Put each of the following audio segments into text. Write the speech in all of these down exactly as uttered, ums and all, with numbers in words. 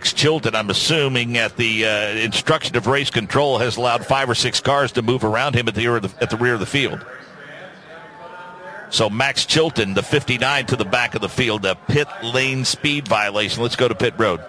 Max Chilton, I'm assuming at the uh, instruction of race control, has allowed five or six cars to move around him at the, rear of the, at the rear of the field. So Max Chilton, the fifty-nine, to the back of the field, a pit lane speed violation. Let's go to pit road.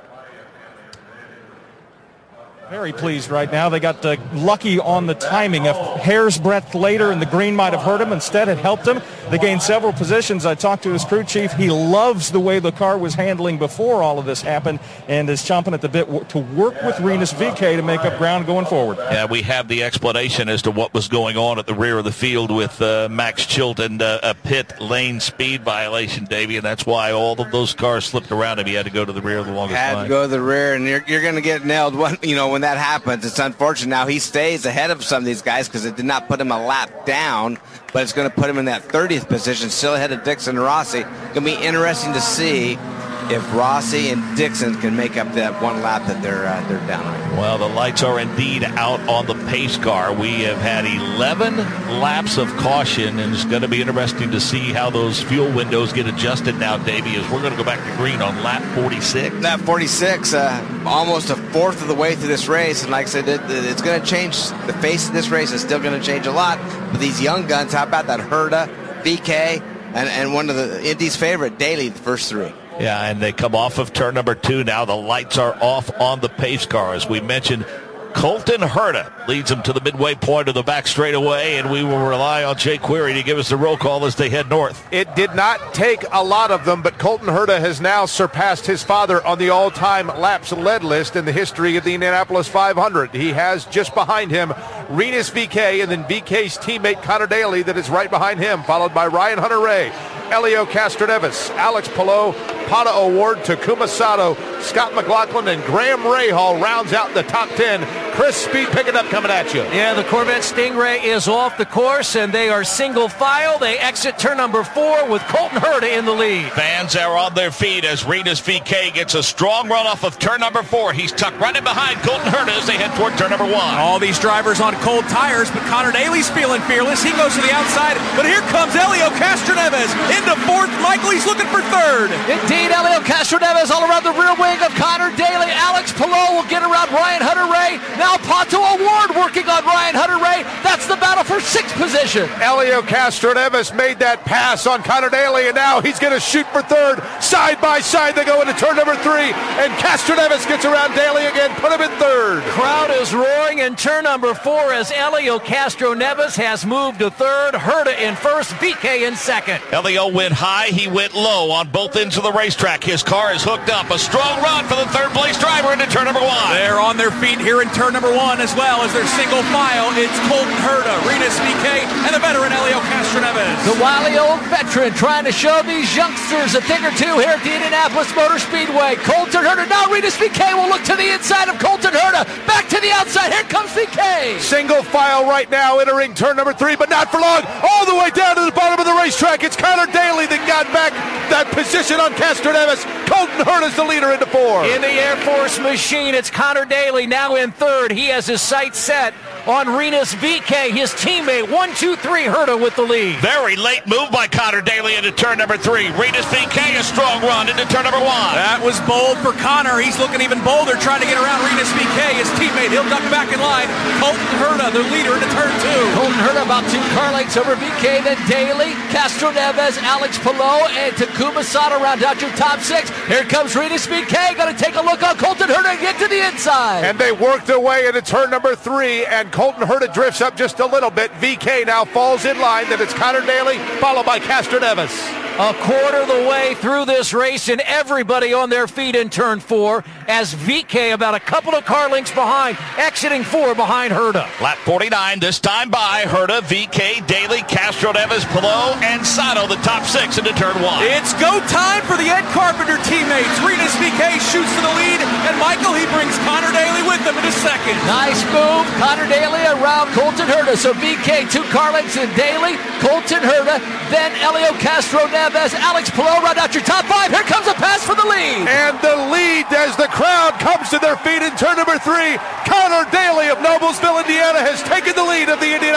Very pleased right now. They got uh, lucky on the timing. A hair's breadth later, and the green might have hurt him. Instead, it helped him. They gained several positions. I talked to his crew chief. He loves the way the car was handling before all of this happened and is chomping at the bit w- to work with Rinus V K to make up ground going forward. Yeah, we have the explanation as to what was going on at the rear of the field with uh, Max Chilton, uh, a pit lane speed violation, Davey, and that's why all of those cars slipped around him. He had to go to the rear of the longest Had line. to go to the rear, and you're, you're going to get nailed. When, you know, when that happens, it's unfortunate. Now he stays ahead of some of these guys because it did not put him a lap down, but it's going to put him in that thirtieth position, still ahead of Dixon and Rossi. Going to be interesting to see if Rossi and Dixon can make up that one lap that they're uh, they're down on. Well, the lights are indeed out on the pace car. We have had eleven laps of caution, and it's going to be interesting to see how those fuel windows get adjusted now, Davey, as we're going to go back to green on lap forty-six. Lap forty-six, uh, almost a fourth of the way through this race, and like I said, it, it's going to change. The face of this race is still going to change a lot. But these young guns, how about that Herta, V K, and, and one of the Indy's favorite, Daly, the first three. Yeah, and they come off of turn number two now. The lights are off on the pace car. As we mentioned, Colton Herta leads them to the midway point of the back straightaway, and we will rely on Jay Query to give us the roll call as they head north. It did not take a lot of them, but Colton Herta has now surpassed his father on the all-time laps led list in the history of the Indianapolis five hundred. He has just behind him Rinus V K, and then V K's teammate Connor Daly that is right behind him, followed by Ryan Hunter-Reay, Elio Castroneves, Alex Palou, Pata Award, Takuma Sato, Scott McLaughlin, and Graham Rahal rounds out the top ten. Chris Speed picking up coming at you. Yeah, the Corvette Stingray is off the course, and they are single file. They exit turn number four with Colton Herta in the lead. Fans are on their feet as Rinus V K gets a strong run off of turn number four. He's tucked right in behind Colton Herta as they head toward turn number one. All these drivers on cold tires, but Connor Daly's feeling fearless. He goes to the outside, but here comes Elio Castroneves into fourth. Michael, he's looking for third. Indeed, Elio Castroneves all around the rear wing of Connor Daly. Alex Palou will get around Ryan Hunter-Reay. Now Pato Award working on Ryan Hunter-Reay. That's the battle for sixth position. Elio Castroneves made that pass on Connor Daly, and now he's going to shoot for third. Side by side, they go into turn number three, and Castroneves gets around Daly again, put him in third. Crowd is roaring in turn number four as Elio Castroneves has moved to third. Herta in first, V K in second. Elio went high, he went low on both ends of the racetrack. His car is hooked up. A strong run for the third place driver into turn number one. They're on their feet here in turn number one as well as their single file. It's Colton Herta, Rinus V K, and the veteran Elio Castroneves. The wily old veteran trying to show these youngsters a thing or two here at the Indianapolis Motor Speedway. Colton Herta, now Rinus V K will look to the inside of Colton Herta. Back to the outside, here comes V K. Single file right now entering turn number three, but not for long. All the way down to the bottom of the racetrack, it's Connor Daly that got back that position on Castroneves. Colton Herta's the leader into four. In the Air Force machine, it's Connor Daly now in third. He has his sights set on Rinus V K, his teammate. One, two, three, Herta with the lead. Very late move by Connor Daly into turn number three. Rinus V K, a strong run into turn number one. That was bold for Connor. He's looking even bolder, trying to get around Rinus V K, his teammate. He'll duck back in line. Colton Herta, the leader into turn two. Colton Herta about two car lengths over V K, then Daly, Castroneves, Alex Palou, and Takuma Sato round out your top six. Here comes Rinus V K. Going to take a look on Colton Herta and get to the inside. And they work their way into turn number three, and Colton Herta drifts up just a little bit. V K now falls in line. Then it's Connor Daly, followed by Castroneves. A quarter of the way through this race, and everybody on their feet in turn four, as V K about a couple of car lengths behind, exiting four behind Herta. Lap forty-nine, this time by Herta, V K, Daly, Castroneves, Palou, and Sato, the top six into turn one. It's go time for the Ed Carpenter teammates. Rinus V K shoots to the lead, and Michael, he brings Connor Daly with him in a second. Nice move, Connor Daly around Colton Herta. So V K, two car lengths in Daly, Colton Herta, then Elio Castroneves, Alex Palou round out your top five. Here comes a pass for the lead. And the lead as the crowd comes to their feet in turn number three. Connor Daly of Noblesville, Indiana has taken the lead of the Indianapolis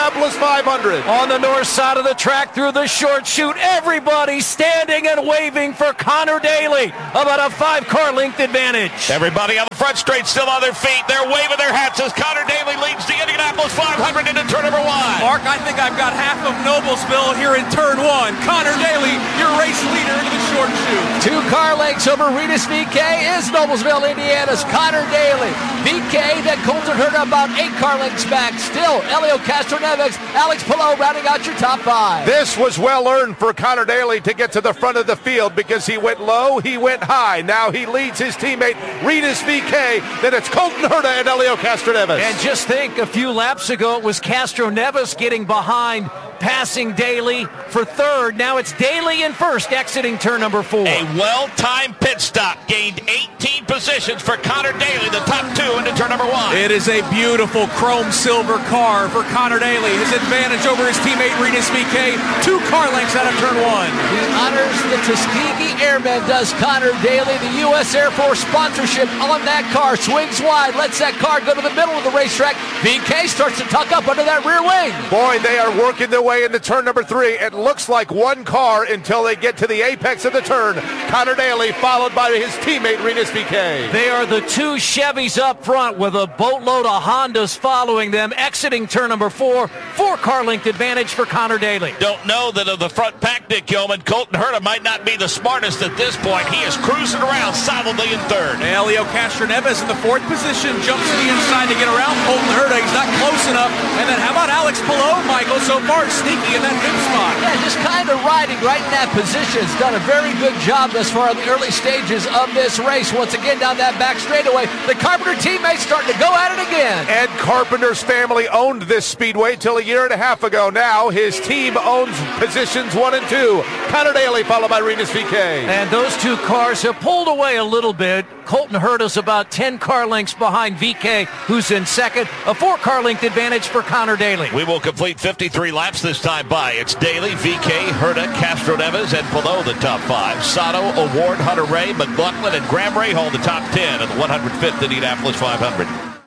Indianapolis five hundred. On the north side of the track through the short chute, everybody standing and waving for Connor Daly. About a five-car length advantage. Everybody on the front straight still on their feet. They're waving their hats as Connor Daly leads the Indianapolis five hundred into turn number one. Mark, I think I've got half of Noblesville here in turn one. Connor Daly, your race leader into the short chute. Two car lengths over Renus V K is Noblesville, Indiana's Connor Daly. V K, then Colton Herta about eight car lengths back. Still, Elio Castroneves, Alex Palou rounding out your top five. This was well earned for Connor Daly to get to the front of the field because he went low, he went high. Now he leads his teammate Renus V K. Then it's Colton Herta and Elio Castroneves. And just think, a few laps ago it was Castroneves getting behind, passing Daly for third. Now it's Daly in first, exiting turn number four. A well-timed pit stop gained eighteen positions for Connor Daly, the top two into turn number one. It is a beautiful chrome silver car for Connor Daly. His advantage over his teammate Renus V K, two car lengths out of turn one. He honors the Tuskegee Airmen, does Connor Daly. The U S Air Force sponsorship on that car. Swings wide, lets that car go to the middle of the racetrack. V K starts to tuck up under that rear wing. Boy, they are working their way into turn number three. It looks like one car until they get to the apex of the turn. Connor Daly followed by his teammate Renus V K. They are the two Chevys up front with a boatload of Hondas following them, exiting turn number four. Four car length advantage for Connor Daly. Don't know that of the front pack, Nick Yeoman, Colton Herta might not be the smartest at this point. He is cruising around solidly in third. Elio Castroneves in the fourth position, jumps to the inside to get around Colton Herta. He's not close enough. And then how about Alex Palou, Michael, so far sneaky in that fifth spot? Yeah, just kind of riding right in that position. He's done a very good job thus far in the early stages of this race. Once again, down that back straightaway, the Carpenter teammates starting to go at it again. Ed Carpenter's family owned this speedway till a year and a half ago. Now his team owns positions one and two. Connor Daly followed by Renus V K. And those two cars have pulled away a little bit. Colton Herta's about ten car lengths behind V K, who's in second. A four car length advantage for Connor Daly. We will complete fifty-three laps this time by. It's Daly, V K, Herta, Castroneves, and below the top five. Sato, Award, Hunter Ray, McLaughlin, and Graham Rahal the top ten of the one hundred fifth Indianapolis five hundred.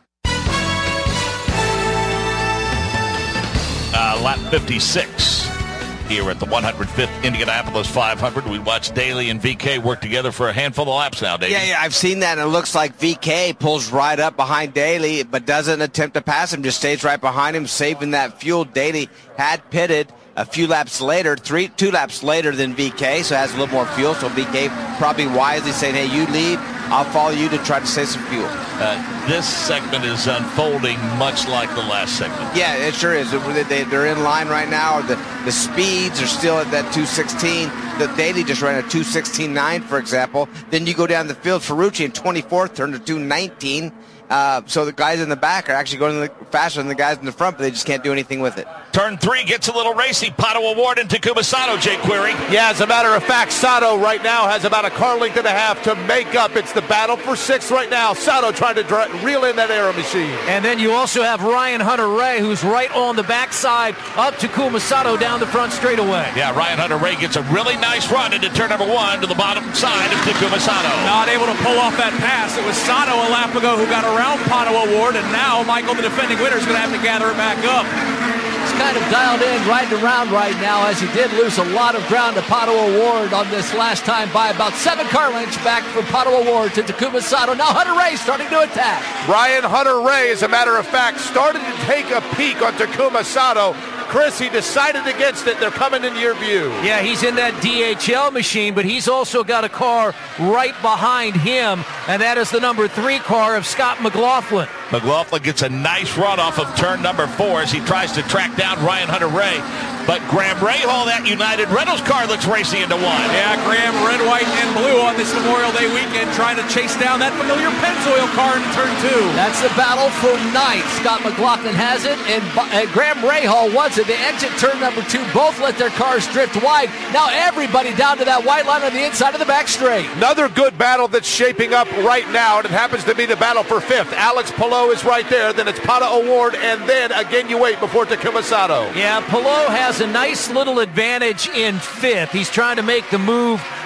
Uh, lap fifty-six here at the one hundred fifth Indianapolis five hundred. We watched Daly and V K work together for a handful of laps now, Daly. Yeah, yeah, I've seen that, and it looks like V K pulls right up behind Daly, but doesn't attempt to pass him, just stays right behind him, saving that fuel. Daly had pitted a few laps later, three, two laps later than V K, so has a little more fuel, so V K probably wisely saying, hey, you lead, I'll follow you to try to save some fuel. Uh, this segment is unfolding much like the last segment. Yeah, it sure is. They, they're in line right now. The, the speeds are still at that two sixteen. The Daly just ran a two sixteen point nine, for example. Then you go down the field, Ferrucci in twenty-fourth turned to two nineteen. Uh, so the guys in the back are actually going the, faster than the guys in the front, but they just can't do anything with it. Turn three gets a little racy. Pato Award and Takuma Sato, Jake Query. Yeah, as a matter of fact, Sato right now has about a car length and a half to make up. It's the battle for sixth right now. Sato trying to dra- reel in that aero machine. And then you also have Ryan Hunter-Ray, who's right on the backside of Takuma Sato down the front straightaway. Yeah, Ryan Hunter-Ray gets a really nice run into turn number one to the bottom side of Takuma Sato. Not able to pull off that pass. It was Sato a lap ago who got around Pato Award, and now Michael, the defending winner, is going to have to gather it back up. He's kind of dialed in, riding around right now, as he did lose a lot of ground to Pato Award on this last time by about seven car lengths back from Pato Award to Takuma Sato. Now Hunter-Ray starting to attack. Ryan Hunter-Ray, as a matter of fact, started to take a peek on Takuma Sato. Chris, he decided against it. They're coming into your view. Yeah, he's in that D H L machine, but he's also got a car right behind him, and that is the number three car of Scott McLaughlin. McLaughlin gets a nice run off of turn number four as he tries to track down Ryan Hunter-Ray. But Graham Rahal, that United Rentals car, looks racy into one. Yeah, Graham, red, white, and blue on this Memorial Day weekend, trying to chase down that familiar Pennzoil car in turn two. That's the battle for ninth. Scott McLaughlin has it, and, and Graham Rahal wants it. They exit turn number two. Both let their cars drift wide. Now everybody down to that white line on the inside of the back straight. Another good battle that's shaping up right now, and it happens to be the battle for fifth. Alex Palou is right there. Then it's Pato Award, and then again you wait before Takuma Sato. Yeah, Palou has a nice little advantage in fifth. He's trying to make the move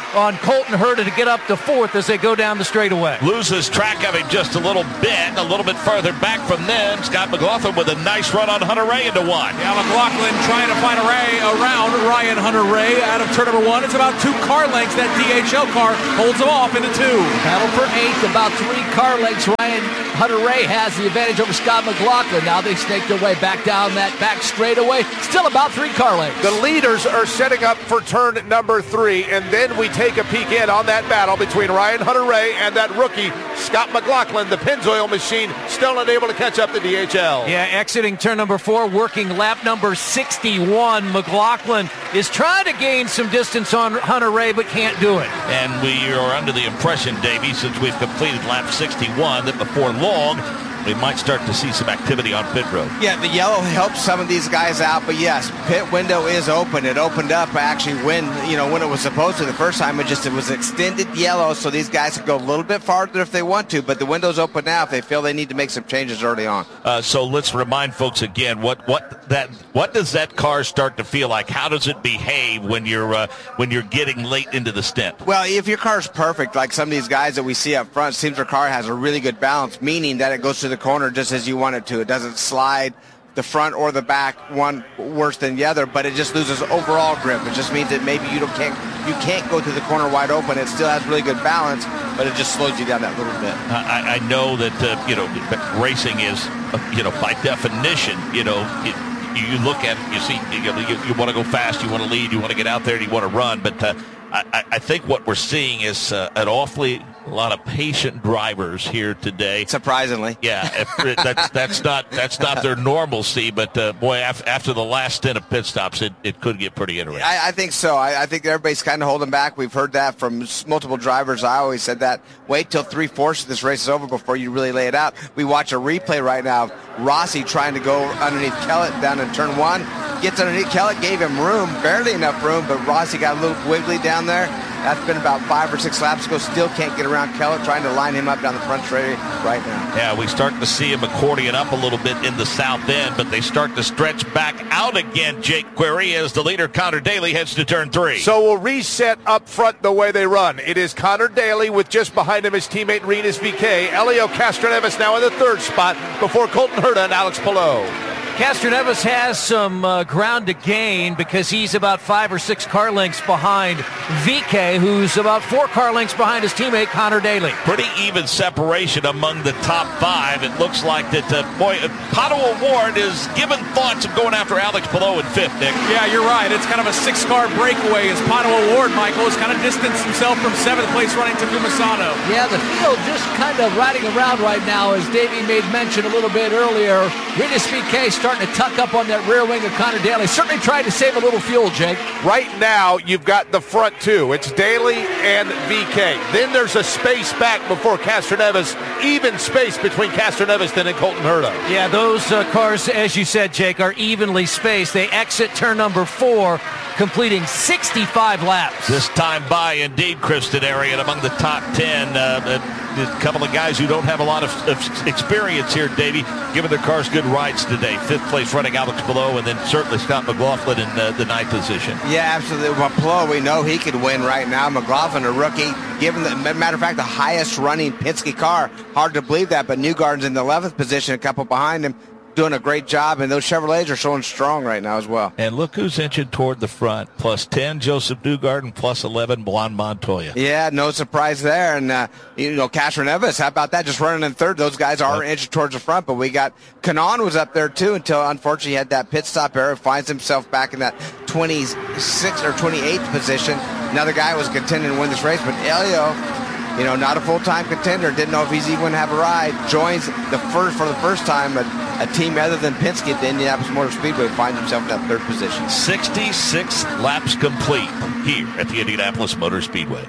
on Colton Herta to get up to fourth as they go down the straightaway. Loses track of him just a little bit, a little bit further back from them. Scott McLaughlin with a nice run on Hunter Ray into one. Yeah, McLaughlin trying to find a Ray around Ryan Hunter-Reay out of turn number one. It's about two car lengths. That D H L car holds them off into two. Battle for eighth, about three car lengths. Ryan Hunter-Reay has the advantage over Scott McLaughlin. Now they snake their way back down that back straightaway. Still about three car lengths. The leaders are setting up for turn number three, and then we take a peek in on that battle between Ryan Hunter-Reay and that rookie, Scott McLaughlin. The Pennzoil machine still unable to catch up to D H L. Yeah, exiting turn number four, working lap number sixty-one. McLaughlin is trying to gain some distance on Hunter-Reay, but can't do it. And we are under the impression, Davey, since we've completed lap sixty-one, that before long, we might start to see some activity on pit road. Yeah, the yellow helps some of these guys out, but yes, pit window is open. It opened up actually when, you know, when it was supposed to the first time. It just, it was extended yellow, so these guys can go a little bit farther if they want to, but the window's open now if they feel they need to make some changes early on. Uh, so let's remind folks again, what what that what does that car start to feel like? How does it behave when you're uh, when you're getting late into the stint? Well, if your car's perfect, like some of these guys that we see up front, seems their car has a really good balance, meaning that it goes to the corner just as you want it to. It doesn't slide the front or the back one worse than the other, but it just loses overall grip. It just means that maybe you don't can't you can't go to the corner wide open. It still has really good balance, but it just slows you down that little bit. I, I know that uh, you know racing is uh, you know by definition you know it, you look at it, you see you, know, you, you want to go fast, you want to lead, you want to get out there, and you want to run, but uh, I, I think what we're seeing is uh, an awfully a lot of patient drivers here today. Surprisingly, yeah, if, that's that's not that's not their normalcy. But uh, boy, af- after the last stint of pit stops, it, it could get pretty interesting. I, I think so. I, I think everybody's kind of holding back. We've heard that from multiple drivers. I always said that. Wait till three fourths of this race is over before you really lay it out. We watch a replay right now of Rossi trying to go underneath Kellett down in turn one. Gets underneath Kellett, gave him room, barely enough room, but Rossi got a little wiggly down there. That's been about five or six laps ago. Still can't get around Kellett, trying to line him up down the front straight right now. Yeah, we start to see him accordion up a little bit in the south end, but they start to stretch back out again, Jake Query, as the leader, Connor Daly, heads to turn three. So we'll reset up front the way they run. It is Connor Daly with just behind him his teammate Rinus V K. Elio Castroneves now in the third spot before Colton Herta and Alex Palou. Castroneves has some uh, ground to gain because he's about five or six car lengths behind V K, who's about four car lengths behind his teammate Connor Daly. Pretty even separation among the top five. It looks like that, uh, boy, uh, Pato O'Ward is given thoughts of going after Alex Palou in fifth, Nick. Yeah, you're right. It's kind of a six-car breakaway as Pato O'Ward, Michael, has kind of distanced himself from seventh place running Takuma Sato. Yeah, the field just kind of riding around right now, as Davey made mention a little bit earlier. Rinus V K starting to tuck up on that rear wing of Connor Daly. Certainly trying to save a little fuel, Jake. Right now, you've got the front two. It's Daly and V K. Then there's a space back before Castroneves, even space between Castroneves and Colton Herta. Yeah, those uh, cars, as you said, Jake, are evenly spaced. They exit turn number four, completing sixty-five laps. This time by, indeed, Kristen Arian among the top ten. Uh, a couple of guys who don't have a lot of, of experience here, Davey, giving their cars good rides today. Fifth place running Alex Palou, and then certainly Scott McLaughlin in uh, the ninth position. Yeah, absolutely. Well, Palou, we know he could win right now. McLaughlin, a rookie, given the matter of fact, the highest running Penske car. Hard to believe that, but Newgarden's in the eleventh position, a couple behind him, doing a great job, and those Chevrolets are showing strong right now as well. And look who's inching toward the front. Plus ten, Joseph Newgarden. Plus eleven, Juan Montoya. Yeah, no surprise there. And, uh, you know, Castroneves, how about that? Just running in third. Those guys are yep. inching towards the front, but we got Kanaan was up there, too, until, unfortunately, he had that pit stop error. Finds himself back in that twenty-sixth or twenty-eighth position. Another guy was contending to win this race, but Elio, you know, not a full-time contender, didn't know if he's even going to have a ride, joins the first for the first time a, a team other than Penske at the Indianapolis Motor Speedway, finds himself in that third position. sixty-six laps complete here at the Indianapolis Motor Speedway.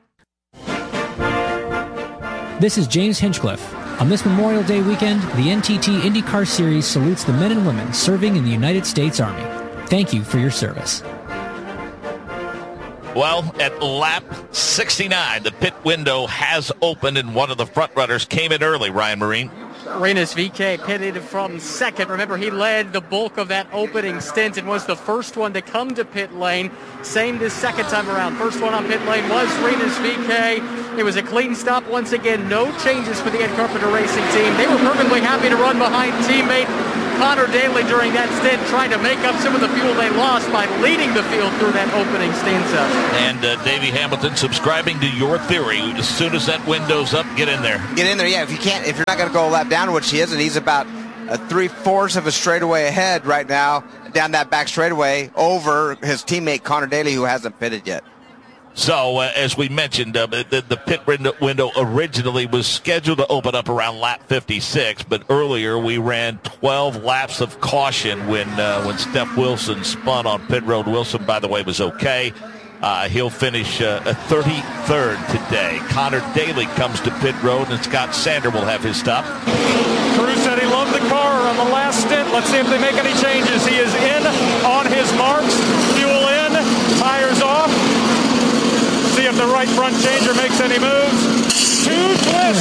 This is James Hinchcliffe. On this Memorial Day weekend, the N T T IndyCar Series salutes the men and women serving in the United States Army. Thank you for your service. Well, at lap sixty-nine, the pit window has opened, and one of the front runners came in early, Ryan Marine. Rinus V K pitted from second. Remember, he led the bulk of that opening stint and was the first one to come to pit lane. Same this second time around. First one on pit lane was Rinus V K. It was a clean stop once again. No changes for the Ed Carpenter Racing team. They were perfectly happy to run behind teammate Connor Daly during that stint, trying to make up some of the fuel they lost by leading the field through that opening stanza. And uh, Davey Hamilton subscribing to your theory. As soon as that window's up, get in there. Get in there, yeah. If you can't, if you're not going to go a lap down, which he isn't, he's about a three-fourths of a straightaway ahead right now down that back straightaway over his teammate Connor Daly, who hasn't pitted yet. So, uh, as we mentioned, uh, the, the pit window originally was scheduled to open up around lap fifty-six, but earlier we ran twelve laps of caution when uh, when Steph Wilson spun on pit road. Wilson, by the way, was okay. Uh, he'll finish uh, a thirty-third today. Connor Daly comes to pit road, and Scott Sander will have his stop. Crew said he loved the car on the last stint. Let's see if they make any changes. He is in on his marks. Fuel in, tires off. See if the right front changer makes any moves. Two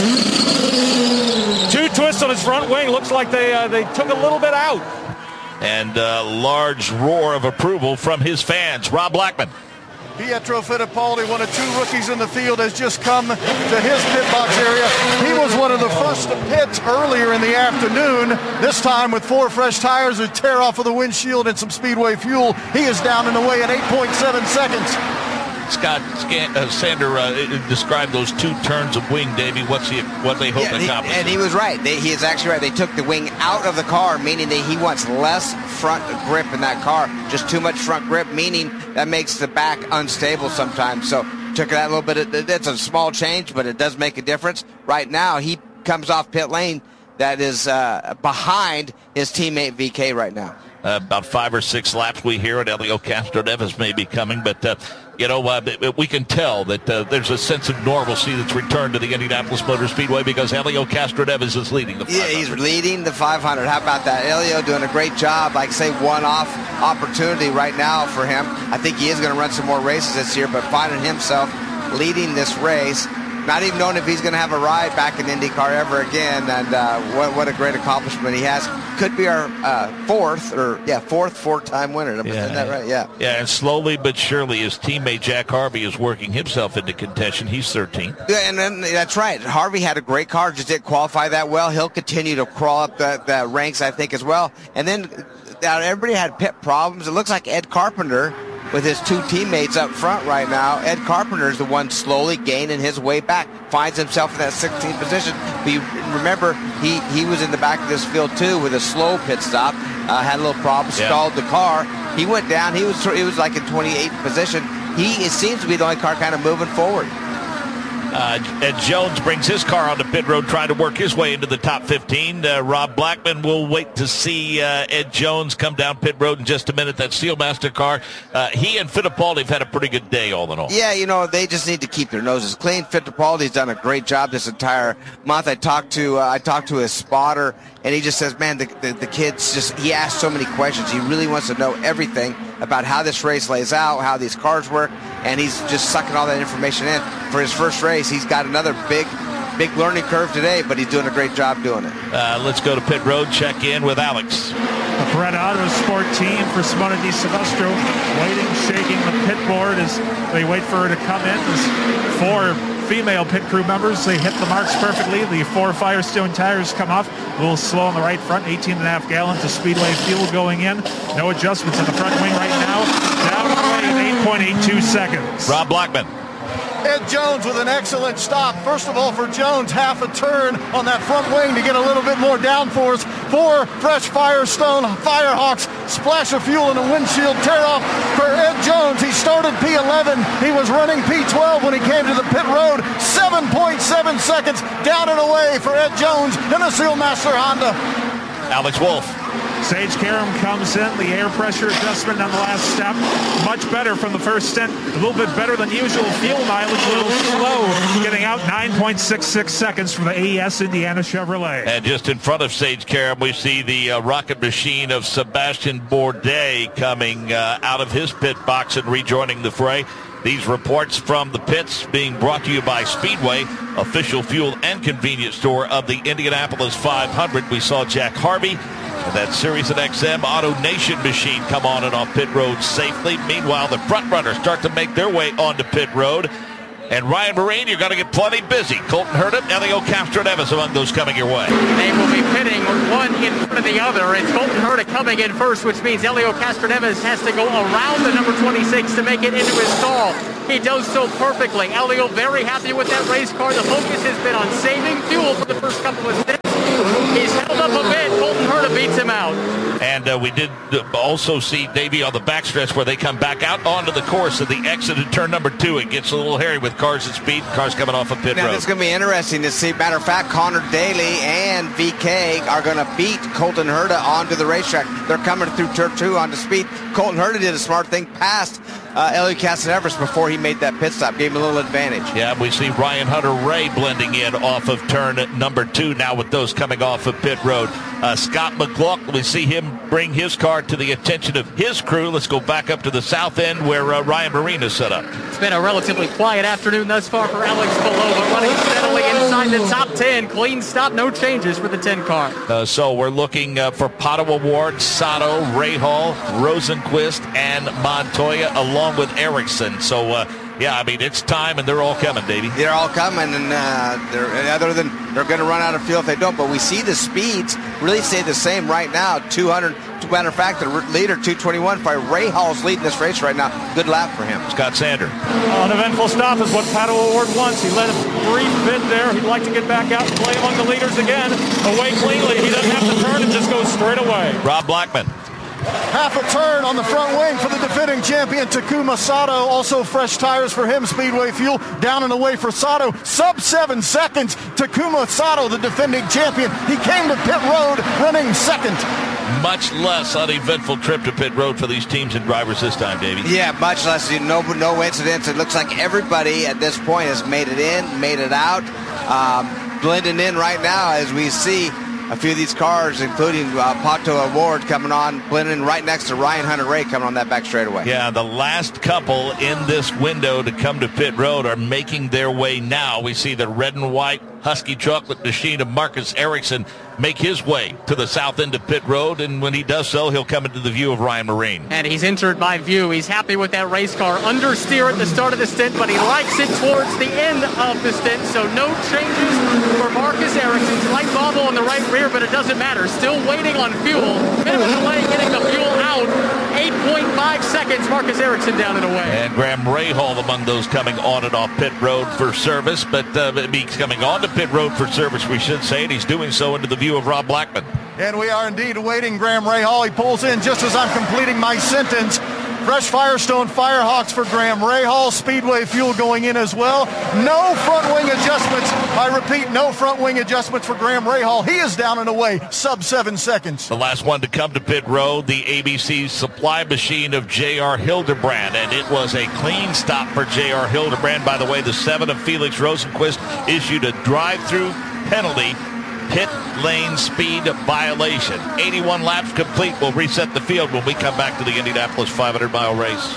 twists. Two twists on his front wing. Looks like they uh, they took a little bit out. And a large roar of approval from his fans. Rob Blackman. Pietro Fittipaldi, one of two rookies in the field, has just come to his pit box area. He was one of the first to pit earlier in the afternoon. This time with four fresh tires, a tear off of the windshield and some Speedway fuel. He is down and away at eight point seven seconds. Scott Scan, uh, Sander uh, described those two turns of wing, Davey. What's he, what they hope yeah, to accomplish? And he was right. They, he is actually right. They took the wing out of the car, meaning that he wants less front grip in that car. Just too much front grip, meaning that makes the back unstable sometimes. So took that a little bit. Of, it's a small change, but it does make a difference. Right now, he comes off pit lane that is uh, behind his teammate V K right now. Uh, about five or six laps we hear, and Elio Castroneves may be coming, but uh, you know uh, we can tell that uh, there's a sense of normalcy that's returned to the Indianapolis Motor Speedway because Elio Castroneves is leading the five hundred. Yeah, he's leading the five hundred. How about that? Elio doing a great job. Like say one-off opportunity right now for him. I think he is going to run some more races this year, but finding himself leading this race. Not even knowing if he's going to have a ride back in IndyCar ever again, and uh, what, what a great accomplishment he has. Could be our uh, fourth, or yeah, fourth four-time winner. Isn't yeah, that right? Yeah. Yeah, and slowly but surely, his teammate Jack Harvey is working himself into contention. He's thirteenth. Yeah, and then that's right. Harvey had a great car, just didn't qualify that well. He'll continue to crawl up the, the ranks, I think, as well. And then uh, everybody had pit problems. It looks like Ed Carpenter, with his two teammates up front right now. Ed Carpenter is the one slowly gaining his way back, finds himself in that sixteenth position. But you remember, he, he was in the back of this field too with a slow pit stop, uh, had a little problem, yeah. stalled the car. He went down. He was he was like in twenty-eighth position. He it seems to be the only car kind of moving forward. Uh, Ed Jones brings his car onto pit road, trying to work his way into the top fifteen. Uh, Rob Blackman will wait to see uh, Ed Jones come down pit road in just a minute. That Steelmaster car, uh, he and Fittipaldi have had a pretty good day all in all. Yeah, you know, they just need to keep their noses clean. Fittipaldi's done a great job this entire month. I talked to uh, I talked to his spotter, and he just says, man, the, the, the kid's just, he asks so many questions. He really wants to know everything about how this race lays out, how these cars work, and he's just sucking all that information in. For his first race, he's got another big, big learning curve today, but he's doing a great job doing it. Uh, let's go to pit road, check in with Alex. The Fred Autosport team for Simona Di Silvestro waiting, shaking the pit board as they wait for her to come in. There's four female pit crew members. They hit the marks perfectly. The four Firestone tires come off. A little slow on the right front. eighteen and a half gallons of Speedway fuel going in. No adjustments in the front wing right now. Down the way in eight point eight two seconds. Rob Blackman. Ed Jones with an excellent stop. First of all, for Jones, half a turn on that front wing to get a little bit more downforce. Four fresh Firestone Firehawks splash of fuel in the windshield tear off for Ed Jones. He started P eleven. He was running P twelve when he came to the pit road. seven point seven seconds down and away for Ed Jones in a Steelmaster Honda. Alex Wolf. Sage Karam comes in, the air pressure adjustment on the last step. Much better from the first stint. A little bit better than usual fuel mileage, a little slow. Getting out nine point six six seconds from the A E S Indiana Chevrolet. And just in front of Sage Karam, we see the uh, rocket machine of Sebastian Bourdais coming uh, out of his pit box and rejoining the fray. These reports from the pits being brought to you by Speedway, official fuel and convenience store of the Indianapolis five hundred. We saw Jack Harvey and that Sirius and X M Auto Nation machine come on and off pit road safely. Meanwhile, the front runners start to make their way onto pit road. And Ryan Marine, you're going to get plenty busy. Colton Herta, Elio Castroneves among those coming your way. They will be pitting one in front of the other. It's Colton Herta coming in first, which means Elio Castroneves has to go around the number twenty-six to make it into his stall. He does so perfectly. Elio very happy with that race car. The focus has been on saving fuel for the first couple of stints. He's held up a bit. Colton Herta beats him out. And uh, we did also see Davey on the backstretch where they come back out onto the course at the exit of turn number two. It gets a little hairy with cars at speed, cars coming off of pit now, road. It's going to be interesting to see. Matter of fact, Connor Daly and V K are going to beat Colton Herta onto the racetrack. They're coming through turn two onto speed. Colton Herta did a smart thing past uh, Elio Castroneves before he made that pit stop. Gave him a little advantage. Yeah, we see Ryan Hunter-Reay blending in off of turn number two now with those coming off of pit road. Uh, Scott McLaughlin, we see him bring his car to the attention of his crew. Let's go back up to the south end where uh, Ryan Marine is set up. It's been a relatively quiet afternoon thus far for Alex Palou, but running steadily inside the top ten. Clean stop, no changes for the ten car. Uh, so we're looking uh, for Pato O'Ward, Sato, Rahal, Rosenquist, and Montoya, along with Erickson. So, uh, yeah, I mean, it's time, and they're all coming, Davey. They're all coming, and uh, they're, other than they're going to run out of fuel if they don't. But we see the speeds really stay the same right now. two hundred, matter of fact, the leader, two twenty-one. Rahal's leading this race right now. Good lap for him. Scott Sander. Uh, an eventful stop is what Pato O'Ward wants. He let a brief bit there. He'd like to get back out and play among the leaders again. Away cleanly. He doesn't have to turn and just goes straight away. Rob Blackman. Half a turn on the front wing for the defending champion, Takuma Sato. Also fresh tires for him, Speedway Fuel. Down and away for Sato. Sub seven seconds. Takuma Sato, the defending champion. He came to pit road running second. Much less uneventful trip to pit road for these teams and drivers this time, Davey. Yeah, much less. No, no incidents. It looks like everybody at this point has made it in, made it out. Um, blending in right now as we see a few of these cars, including uh, Pato O'Ward coming on, blending right next to Ryan Hunter-Reay coming on that back straightaway. Yeah, the last couple in this window to come to pit road are making their way now. We see the red and white Husky chocolate machine of Marcus Erickson make his way to the south end of pit road, and when he does so, he'll come into the view of Ryan Marine. And he's entered by view. He's happy with that race car. Understeer at the start of the stint, but he likes it towards the end of the stint, so no changes for Marcus Erickson. Slight bobble on the right rear, but it doesn't matter. Still waiting on fuel. Bit of a delay getting the fuel out. eight point five seconds, Marcus Erickson down and away. And Graham Rahal among those coming on and off pit road for service, but uh, he's coming on to pit road for service, we should say, and he's doing so into the view of Rob Blackman. And we are indeed awaiting Graham Rahal. He pulls in just as I'm completing my sentence. Fresh Firestone Firehawks for Graham Rahal. Speedway Fuel going in as well. No front wing adjustments. I repeat, no front wing adjustments for Graham Rahal. He is down and away, sub seven seconds. The last one to come to pit road, the A B C supply machine of J R Hildebrand, and it was a clean stop for J R Hildebrand. By the way, the seven of Felix Rosenquist issued a drive-through penalty, pit lane speed violation. eighty-one laps complete. We'll reset the field when we come back to the Indianapolis five hundred mile race.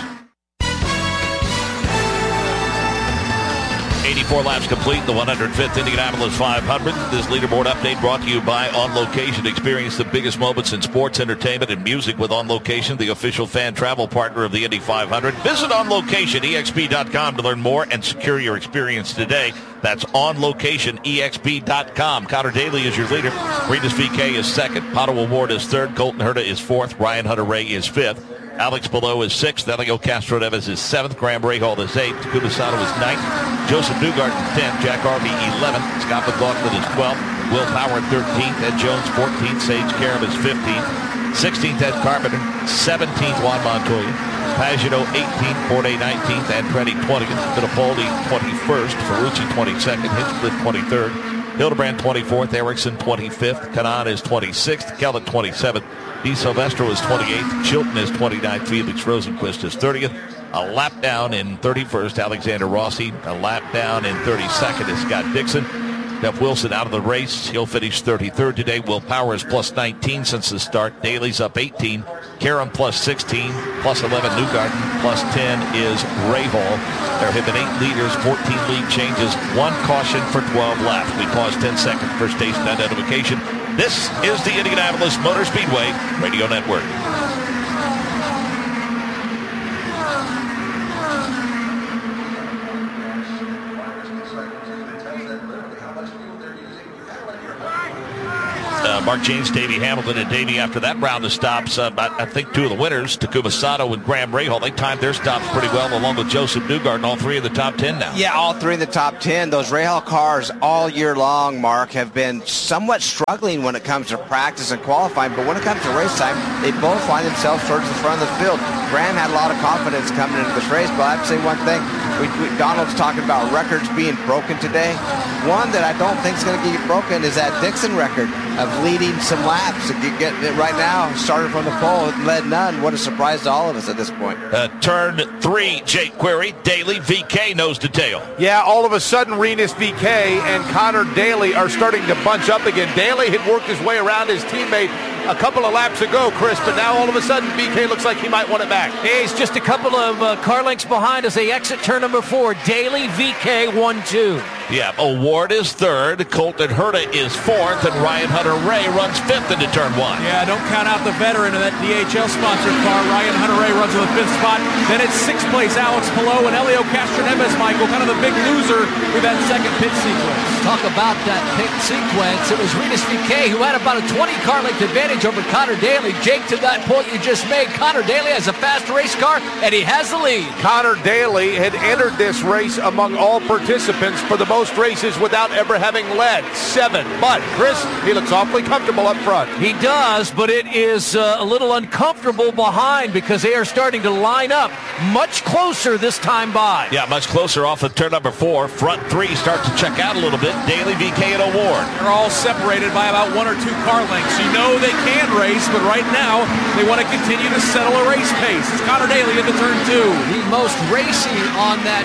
eighty-four laps complete, the one hundred fifth Indianapolis five hundred. This leaderboard update brought to you by On Location. Experience the biggest moments in sports, entertainment, and music with On Location, the official fan travel partner of the Indy five hundred. Visit On Location, E X P dot com to learn more and secure your experience today. That's On Location, E X P dot com. Connor Daly is your leader. Rinus V K is second. Pato O'Ward is third. Colton Herta is fourth. Ryan Hunter-Reay is fifth. Alex Palou is sixth. Elio Castroneves is seventh. Graham Rahal is eighth. Takuma Sato is ninth. Joseph Newgarden is tenth. Jack Harvey eleventh. Scott McLaughlin is twelfth. Will Power thirteenth. Ed Jones fourteenth. Sage Karam is fifteenth. sixteenth Ed Carpenter. seventeenth Juan Montoya. Pagano eighteenth. Forte nineteenth. Andretti twentieth. Fittipaldi twenty-first. Ferrucci twenty-second. Hinchcliffe twenty-third. Hildebrand twenty-fourth. Erickson twenty-fifth. Kanan is twenty-sixth. Kellett twenty-seventh. Di Silvestro is twenty-eighth. Chilton is twenty-ninth. Felix Rosenquist is thirtieth. A lap down in thirty-first, Alexander Rossi. A lap down in thirty-second is Scott Dixon. Jeff Wilson out of the race. He'll finish thirty-third today. Will Power is plus nineteen since the start. Daly's up eighteen. Karam plus sixteen. Plus eleven Newgarden. Plus ten is Rahal. There have been eight leaders, fourteen lead changes, one caution for twelve left. We pause ten seconds for station identification. This is the Indianapolis Motor Speedway Radio Network. Uh, Mark James, Davey Hamilton, and Davey after that round of stops. Uh, I, I think two of the winners, Takuma Sato and Graham Rahal, they timed their stops pretty well, along with Joseph Newgarden, all three in the top ten now. Yeah, all three in the top ten. Those Rahal cars all year long, Mark, have been somewhat struggling when it comes to practice and qualifying, but when it comes to race time, they both find themselves towards the front of the field. Graham had a lot of confidence coming into this race, but I have to say one thing. We, we, Donald's talking about records being broken today. One that I don't think is going to get broken is that Dixon record of leading some laps. If you get it right now, started from the pole, led none. What a surprise to all of us at this point. Uh, turn three, Jake Query, Daly, V K nose to tail. Yeah, all of a sudden, Rinus V K and Connor Daly are starting to bunch up again. Daly had worked his way around his teammate a couple of laps ago, Chris, but now all of a sudden V K looks like he might want it back. He's just a couple of uh, car lengths behind as they exit turn number four. Daly, V K, one two. Yeah, Award is third, Colton Herta is fourth, and Ryan Hunter-Ray runs fifth into turn one. Yeah, don't count out the veteran of that D H L-sponsored car. Ryan Hunter-Ray runs to the fifth spot. Then it's sixth place, Alex Palou and Helio Castroneves, Michael, kind of the big loser with that second pit sequence. Talk about that pit sequence. It was Rinus V K who had about a twenty car length advantage over Connor Daly. Jake, to that point you just made, Connor Daly has a fast race car, and he has the lead. Connor Daly had entered this race among all participants for the most races without ever having led, seven. But, Chris, he looks awfully comfortable up front. He does, but it is uh, a little uncomfortable behind because they are starting to line up much closer this time by. Yeah, much closer off of turn number four. Front three start to check out a little bit. Daly, V K, and Award. They're all separated by about one or two car lengths. You know they can race, but right now they want to continue to settle a race pace. It's Connor Daly into turn two. The most racy on that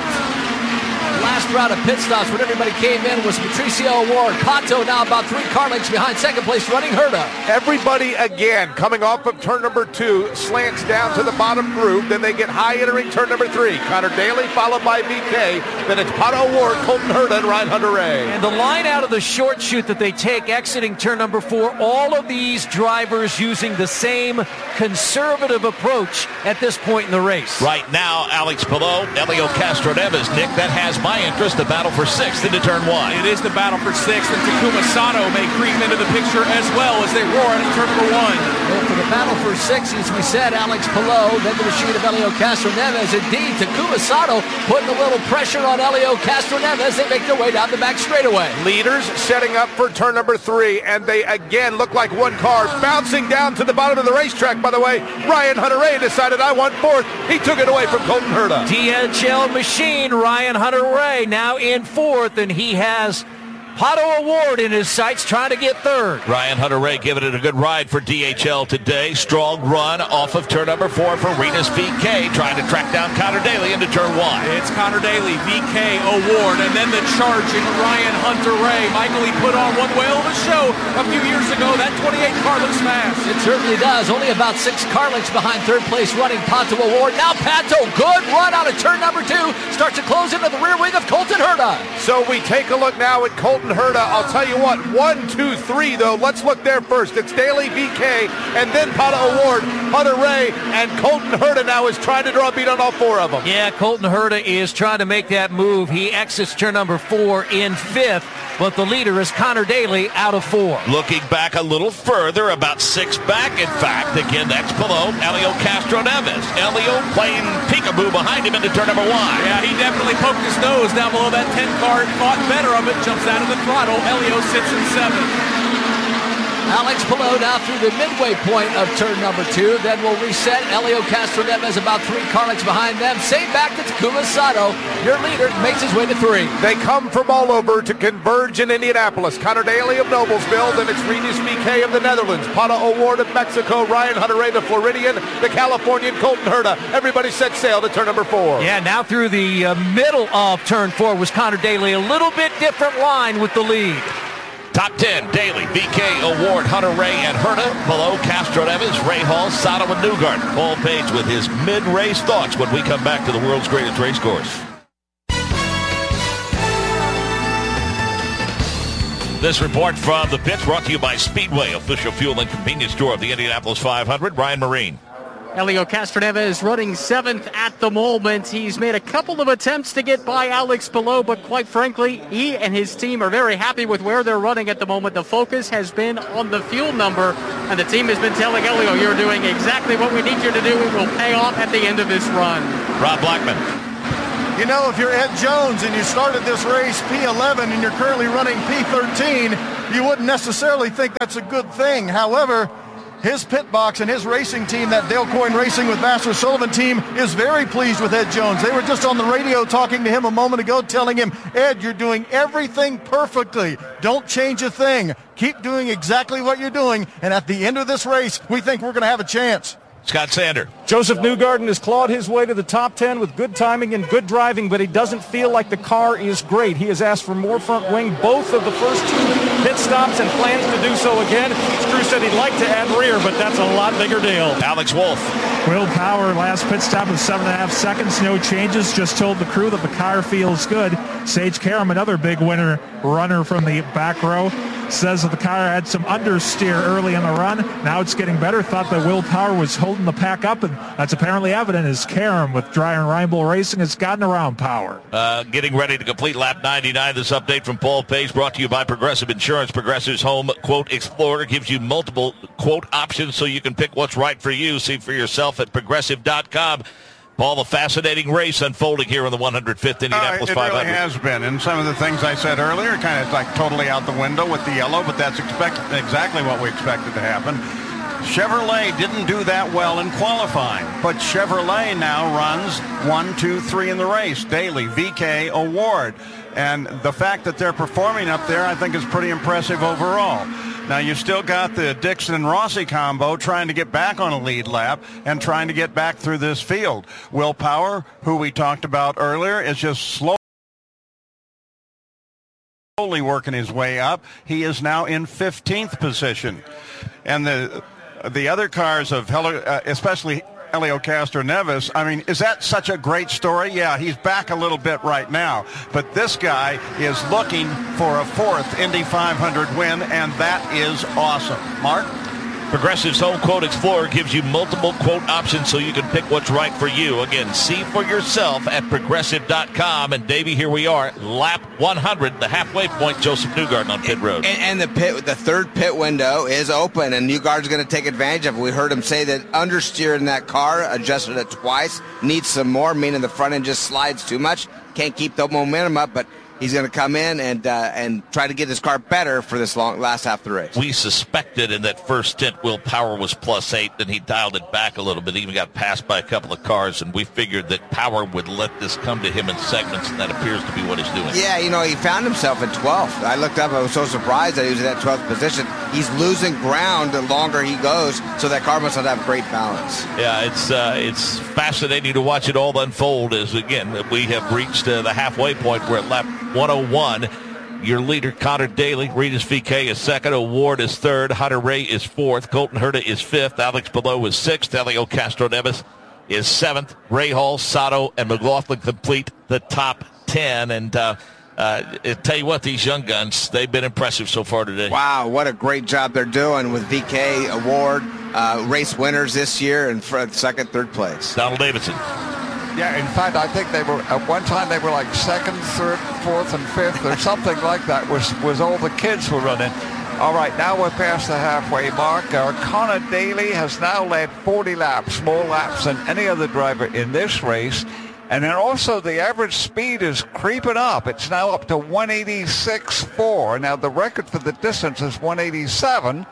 last round of pit stops when everybody came in was Patricio Award. Kato now about three car lengths behind second place running Herta. Everybody again coming off of turn number two slants down to the bottom groove. Then they get high entering turn number three. Connor Daly followed by V K. Then it's Pato Award, Colton Herta, and Ryan Hunter-Ray. And the line out of the short chute that they take exiting turn number four, all of these drivers using the same conservative approach at this point in the race. Right now, Alex Palou, Helio Castroneves, Nick, that has my interest, the battle for sixth into turn one. It is the battle for sixth, and Takuma Sato may creep into the picture as well as they roar into turn number one. Well, for the battle for sixth, as we said, Alex Palou, then the machine of Helio Castroneves. Indeed, Takuma Sato putting a little pressure on Helio Castroneves. They make their way down the back straightaway. Leaders setting up for turn number three, and they again look like one car bouncing down to the bottom of the racetrack. By the way, Ryan Hunter-Ray decided I want fourth. He took it away from Colton Herta. D H L machine, Ryan Hunter-Ray now in fourth, and he has Pato Award in his sights trying to get third. Ryan Hunter-Ray giving it a good ride for D H L today. Strong run off of turn number four for Rinus V K, trying to track down Connor Daly into turn one. It's Connor Daly, V K, Award, and then the charging Ryan Hunter-Ray. Michael, he put on one whale of a show a few years ago. That twenty-eight car looks fast. It certainly does. Only about six car lengths behind third place running Pato Award. Now Pato, good run out of turn number two. Starts to close into the rear wing of Colton Herta. So we take a look now at Colton Herta. I'll tell you what, one, two, three, though. Let's look there first. It's Daly, V K, and then Pato Award, Hunter-Ray, and Colton Herta now is trying to draw a beat on all four of them. Yeah, Colton Herta is trying to make that move. He exits turn number four in fifth, but the leader is Connor Daly out of four. Looking back a little further, about six back, in fact. Again, that's below Helio Castroneves. Helio playing peekaboo behind him into turn number one. Yeah, he definitely poked his nose down below that ten car, thought better of it, jumps out of the throttle. Helio sits in seventh. Alex Palou now through the midway point of turn number two. Then we'll reset. Helio Castroneves about three car lengths behind them. Same back to Takuma Sato. Your leader makes his way to three. They come from all over to converge in Indianapolis. Connor Daly of Noblesville, then it's Rinus V K of the Netherlands, Pato O'Ward of Mexico, Ryan Hunter-Reay, the Floridian, the Californian Colton Herta. Everybody set sail to turn number four. Yeah, now through the uh, middle of turn four was Connor Daly. A little bit different line with the lead. Top ten, Daly, V K, O'Ward, Hunter-Reay, and Herta. Below, Castroneves, Rahal, Sato, and Newgarden. Paul Page with his mid-race thoughts when we come back to the world's greatest race course. This report from the pits brought to you by Speedway, official fuel and convenience store of the Indianapolis five hundred. Ryan Marine. Helio Castroneves running seventh at the moment. He's made a couple of attempts to get by Alex Palou, but quite frankly, he and his team are very happy with where they're running at the moment. The focus has been on the fuel number, and the team has been telling Helio, you're doing exactly what we need you to do. It will pay off at the end of this run. Rob Blackman. You know, if you're Ed Jones and you started this race P eleven and you're currently running P thirteen, you wouldn't necessarily think that's a good thing. However, his pit box and his racing team, that Dale Coyne Racing with Master Sullivan team, is very pleased with Ed Jones. They were just on the radio talking to him a moment ago, telling him, Ed, you're doing everything perfectly. Don't change a thing. Keep doing exactly what you're doing. And at the end of this race, we think we're going to have a chance. Scott Sander. Joseph Newgarden has clawed his way to the top ten with good timing and good driving, but he doesn't feel like the car is great. He has asked for more front wing both of the first two pit stops and plans to do so again. Screw said he'd like to add rear, but that's a lot bigger deal. Alex Wolf. Will Power, last pit stop of seven and a half seconds, no changes. Just told the crew that the car feels good. Sage Karam, another big winner, runner from the back row, says that the car had some understeer early in the run. Now it's getting better. Thought that Will Power was holding the pack up, and that's apparently evident as Karam with Dreyer and Reinbold Racing has gotten around Power. Uh, getting ready to complete lap ninety-nine. This update from Paul Page brought to you by Progressive Insurance. Progressive's Home Quote Explorer gives you multiple quote options so you can pick what's right for you. See for yourself at progressive dot com. Paul, the fascinating race unfolding here in the one hundred fifth Indianapolis uh, it five hundred. It really has been, and some of the things I said earlier kind of like totally out the window with the yellow, but that's expect- exactly what we expected to happen. Chevrolet didn't do that well in qualifying, but Chevrolet now runs one, two, three in the race. Daly, V K, O'Ward, and the fact that they're performing up there I think is pretty impressive overall. Now, you've still got the Dixon and Rossi combo trying to get back on a lead lap and trying to get back through this field. Will Power, who we talked about earlier, is just slowly working his way up. He is now in fifteenth position. And the the other cars of, uh, especially Helio Castroneves, I mean, is that such a great story? Yeah, he's back a little bit right now, but this guy is looking for a fourth Indy five hundred win, and that is awesome. Mark? Progressive's Home Quote Explorer gives you multiple quote options so you can pick what's right for you. Again, see for yourself at progressive dot com. And Davey, here we are, lap one hundred, the halfway point. Joseph Newgarden on pit road. And, and the pit, the third pit window is open, and Newgarden's going to take advantage of it. We heard him say that understeer in that car, adjusted it twice, needs some more, meaning the front end just slides too much. Can't keep the momentum up, but he's going to come in and uh, and try to get his car better for this long last half of the race. We suspected in that first stint Will Power was plus eight, then he dialed it back a little bit, even got passed by a couple of cars, and we figured that Power would let this come to him in segments, and that appears to be what he's doing. Yeah, you know, he found himself in twelfth. I looked up, I was so surprised that he was in that twelfth position. He's losing ground the longer he goes, so that car must not have great balance. Yeah, it's uh, it's fascinating to watch it all unfold as, again, we have reached uh, the halfway point. We're at lap one oh one. Your leader, Connor Daly, Rinus V K is second, O'Ward is third, Hunter-Reay is fourth, Colton Herta is fifth, Alex Palou is sixth, Helio Castroneves is seventh, Rahal, Sato, and McLaughlin complete the top ten. And uh, uh, I tell you what, these young guns, they've been impressive so far today. Wow, what a great job they're doing with V K, O'Ward, uh, race winners this year, and for second, third place. Donald Davidson. Yeah, in fact, I think they were, at one time they were like second, third, fourth, and fifth, or something like that, was, was all the kids were running. All right, now we're past the halfway mark. Our Connor Daly has now led forty laps, more laps than any other driver in this race. And then also the average speed is creeping up. It's now up to one eighty-six point four. Now the record for the distance is one eighty-seven.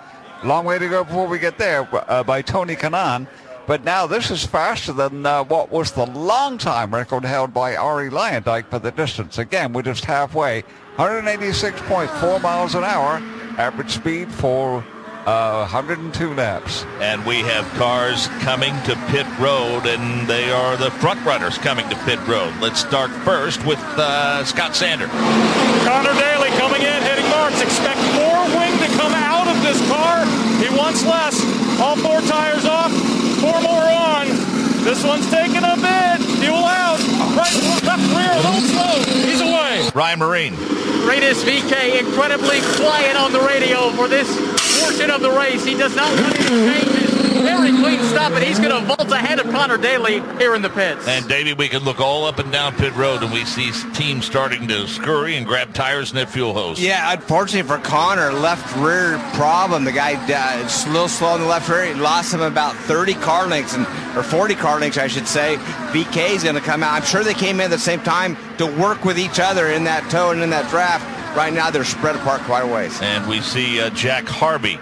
Long way to go before we get there uh, by Tony Kanaan. But now this is faster than uh, what was the long-time record held by Ari Luyendyk for the distance. Again, we're just halfway. one eighty-six point four miles an hour, average speed for uh, one hundred two laps. And we have cars coming to pit road, and they are the front runners coming to pit road. Let's start first with uh, Scott Sander. Connor Daly coming in, hitting marks. Expect more wing to come out of this car. He wants less. All four tires off. Four more on. This one's taking a bit. Fuel out. Right, left rear, a little slow. He's away. Ryan Marine. Rinus V K incredibly quiet on the radio for this portion of the race. He does not want any changes. Very clean stop, and he's going to vault ahead of Connor Daly here in the pits. And, Davey, we can look all up and down pit road, and we see teams starting to scurry and grab tires and that fuel hose. Yeah, unfortunately for Connor, left rear problem. The guy uh, a little slow in the left rear. He lost him about thirty car lengths, and, or forty car lengths, I should say. V K is going to come out. I'm sure they came in at the same time to work with each other in that tow and in that draft. Right now, they're spread apart quite a ways. And we see uh, Jack Harvey